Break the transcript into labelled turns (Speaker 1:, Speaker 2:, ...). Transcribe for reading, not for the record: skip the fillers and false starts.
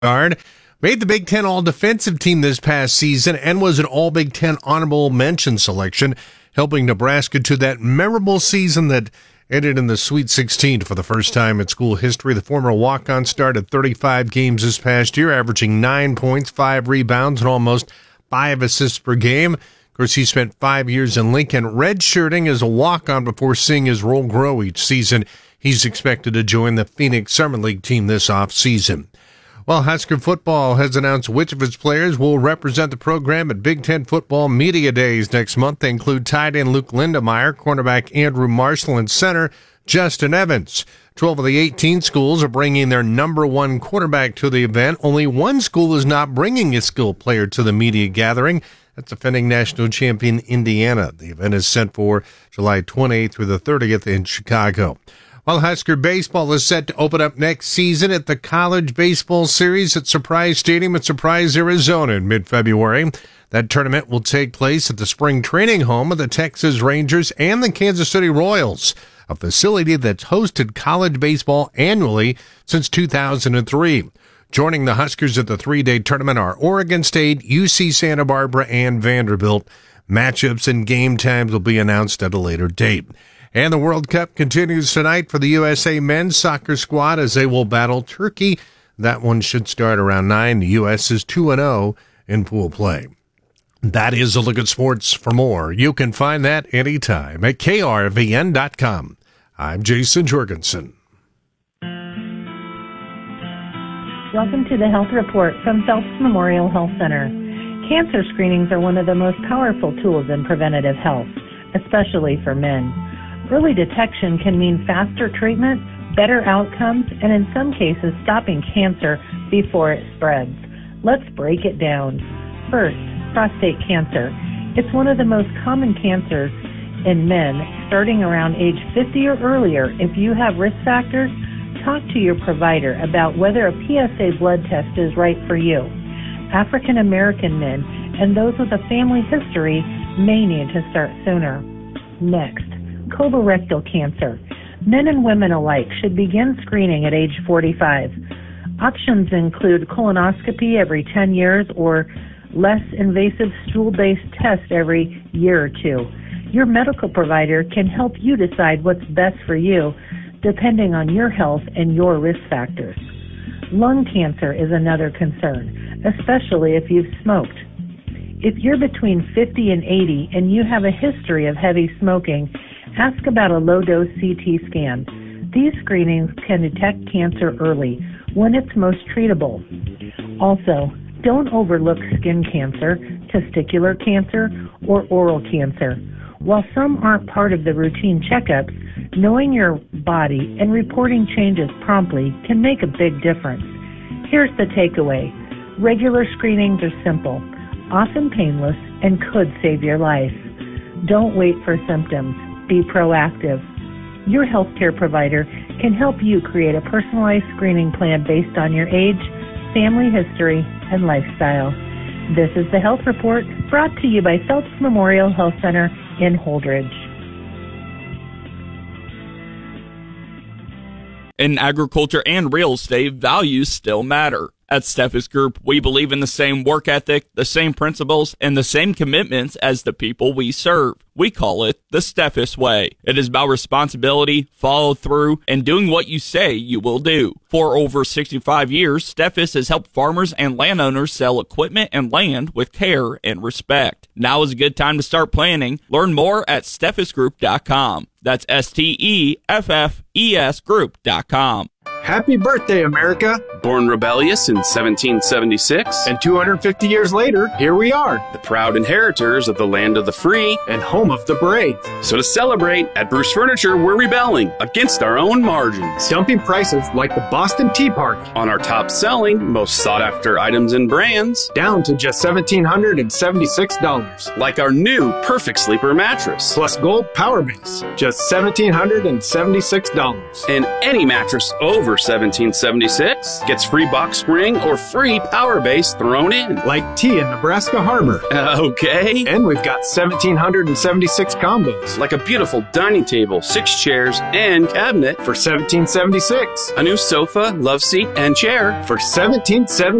Speaker 1: guard, made the Big Ten All-Defensive Team this past season and was an All-Big Ten honorable mention selection, helping Nebraska to that memorable season that ended in the Sweet 16 for the first time in school history. The former walk-on started 35 games this past year, averaging 9 points, 5 rebounds, and almost 5 assists per game. Of course, he spent 5 years in Lincoln redshirting as a walk-on before seeing his role grow each season. He's expected to join the Phoenix Summer League team this offseason. Well, Husker football has announced which of its players will represent the program at Big Ten Football Media Days next month. They include tight end Luke Lindemeyer, cornerback Andrew Marshall, and center Justin Evans. 12 of the 18 schools are bringing their number one quarterback to the event. Only one school is not bringing a skilled player to the media gathering. That's defending national champion Indiana. The event is set for July 28th through the 30th in Chicago. While Husker baseball is set to open up next season at the College Baseball Series at Surprise Stadium in Surprise, Arizona in mid-February. That tournament will take place at the spring training home of the Texas Rangers and the Kansas City Royals, a facility that's hosted college baseball annually since 2003. Joining the Huskers at the 3-day tournament are Oregon State, UC Santa Barbara, and Vanderbilt. Matchups and game times will be announced at a later date. And the World Cup continues tonight for the USA men's soccer squad as they will battle Turkey. That one should start around 9. The U.S. is 2-0 in pool play. That is a look at sports. For more, you can find that anytime at krvn.com. I'm Jason Jorgensen.
Speaker 2: Welcome to the Health Report from Phelps Memorial Health Center. Cancer screenings are one of the most powerful tools in preventative health, especially for men. Early detection can mean faster treatment, better outcomes, and in some cases stopping cancer before it spreads. Let's break it down. First, prostate cancer. It's one of the most common cancers in men starting around age 50 or earlier. If you have risk factors, talk to your provider about whether a PSA blood test is right for you. African American men and those with a family history may need to start sooner. Next, colorectal cancer. Men and women alike should begin screening at age 45. Options include colonoscopy every 10 years or less invasive stool-based test every year or two. Your medical provider can help you decide what's best for you depending on your health and your risk factors. Lung cancer is another concern, especially if you've smoked. If you're between 50 and 80 and you have a history of heavy smoking, ask about a low-dose CT scan. These screenings can detect cancer early, when it's most treatable. Also, don't overlook skin cancer, testicular cancer, or oral cancer. While some aren't part of the routine checkups, knowing your body and reporting changes promptly can make a big difference. Here's the takeaway. Regular screenings are simple, often painless, and could save your life. Don't wait for symptoms. Be proactive. Your healthcare provider can help you create a personalized screening plan based on your age, family history, and lifestyle. This is the Health Report brought to you by Phelps Memorial Health Center in Holdridge.
Speaker 3: In agriculture and real estate, values still matter. At Steffes Group, we believe in the same work ethic, the same principles, and the same commitments as the people we serve. We call it the Steffes Way. It is about responsibility, follow through, and doing what you say you will do. For over 65 years, Steffes has helped farmers and landowners sell equipment and land with care and respect. Now is a good time to start planning. Learn more at steffesgroup.com. That's STEFFES group.com.
Speaker 4: Happy birthday, America!
Speaker 5: Born rebellious in 1776.
Speaker 4: And 250 years later, here we are.
Speaker 5: The proud inheritors of the land of the free.
Speaker 4: And home of the brave.
Speaker 5: So to celebrate, at Bruce Furniture, we're rebelling against our own margins.
Speaker 4: Dumping prices like the Boston Tea Party.
Speaker 5: On our top-selling, most sought-after items and brands.
Speaker 4: Down to just $1,776.
Speaker 5: Like our new Perfect Sleeper mattress.
Speaker 4: Plus Gold Power Base. Just $1,776.
Speaker 5: And any mattress over over $1,776 gets free box spring or free power base thrown in.
Speaker 4: Like tea in Nebraska Harbor.
Speaker 5: Okay.
Speaker 4: And we've got 1,776 combos.
Speaker 5: Like a beautiful dining table, 6 chairs, and cabinet
Speaker 4: For $1,776.
Speaker 5: a new sofa, love seat, and chair
Speaker 4: For $1,776.